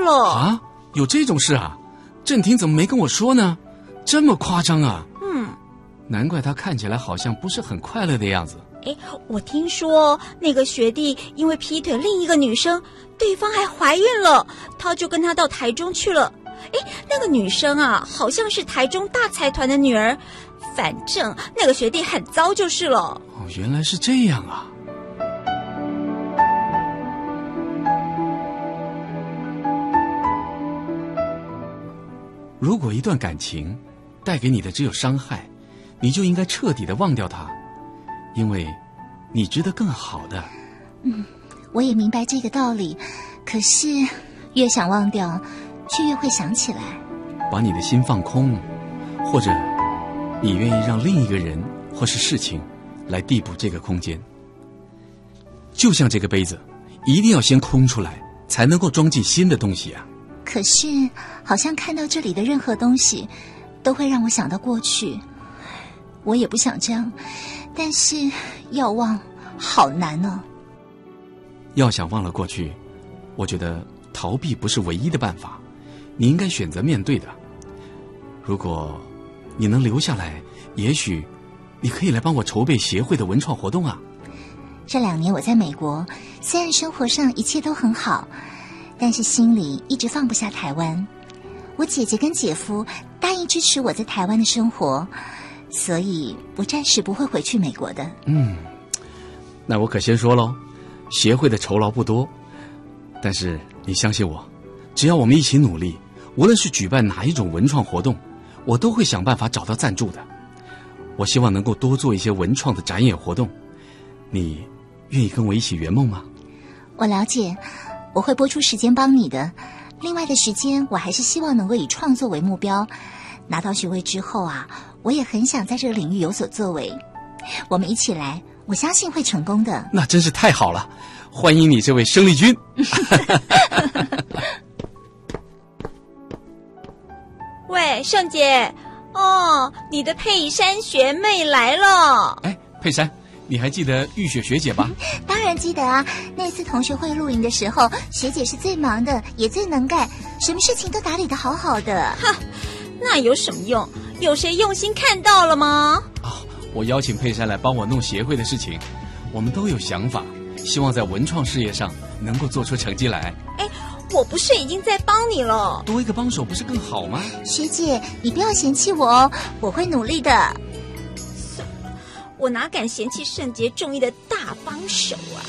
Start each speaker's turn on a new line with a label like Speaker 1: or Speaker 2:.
Speaker 1: 了。
Speaker 2: 啊，有这种事啊？郑婷怎么没跟我说呢？这么夸张啊？难怪他看起来好像不是很快乐的样子。
Speaker 1: 我听说那个学弟因为劈腿另一个女生，对方还怀孕了，他就跟他到台中去了。那个女生啊，好像是台中大财团的女儿，反正那个学弟很糟就是了。
Speaker 2: 哦，原来是这样啊。如果一段感情带给你的只有伤害，你就应该彻底的忘掉它，因为你值得更好的。
Speaker 3: 我也明白这个道理，可是越想忘掉，却越会想起来。
Speaker 2: 把你的心放空，或者你愿意让另一个人或是事情来递补这个空间。就像这个杯子，一定要先空出来，才能够装进新的东西啊。
Speaker 3: 可是好像看到这里的任何东西都会让我想到过去，我也不想这样，但是要忘好难哦。
Speaker 2: 要想忘了过去，我觉得逃避不是唯一的办法，你应该选择面对的。如果你能留下来，也许你可以来帮我筹备协会的文创活动啊。
Speaker 3: 这2年我在美国，虽然生活上一切都很好，但是心里一直放不下台湾。我姐姐跟姐夫答应支持我在台湾的生活，所以我暂时不会回去美国的。
Speaker 2: 那我可先说咯，协会的酬劳不多，但是你相信我，只要我们一起努力，无论是举办哪一种文创活动，我都会想办法找到赞助的。我希望能够多做一些文创的展演活动，你愿意跟我一起圆梦吗？
Speaker 3: 我了解，我会拨出时间帮你的。另外的时间，我还是希望能够以创作为目标。拿到学位之后啊，我也很想在这个领域有所作为。我们一起来，我相信会成功的。
Speaker 2: 那真是太好了，欢迎你这位生力军。
Speaker 1: 喂，盛姐，你的佩珊学妹来了。
Speaker 2: 佩珊，你还记得玉雪学姐吧？
Speaker 3: 当然记得啊，那次同学会露营的时候，学姐是最忙的，也最能干，什么事情都打理得好好的。
Speaker 1: 那有什么用？有谁用心看到了吗？
Speaker 2: 我邀请佩珊来帮我弄协会的事情，我们都有想法，希望在文创事业上能够做出成绩来。
Speaker 1: 我不是已经在帮你了？
Speaker 2: 多一个帮手不是更好吗？
Speaker 3: 学姐，你不要嫌弃我哦，我会努力的。
Speaker 1: 我哪敢嫌弃圣洁重义的大帮手啊！